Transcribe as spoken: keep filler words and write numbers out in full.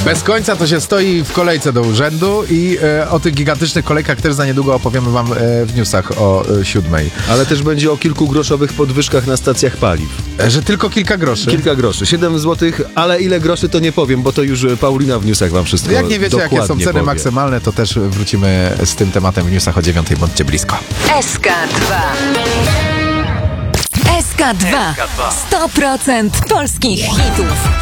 Bez końca to się stoi w kolejce do urzędu i e, o tych gigantycznych kolejkach też za niedługo opowiemy wam e, w newsach o e, siódmej. Ale też będzie o kilkugroszowych podwyżkach na stacjach paliw. E, że tylko kilka groszy. Kilka groszy, siedem złotych, ale ile groszy to nie powiem, bo to już Paulina w newsach wam wszystko Jak nie wiecie, jakie są ceny powie. maksymalne, to też wrócimy z tym tematem w newsach o dziewiątej. Bądźcie blisko. S K dwa. S K dwa. sto procent polskich hitów.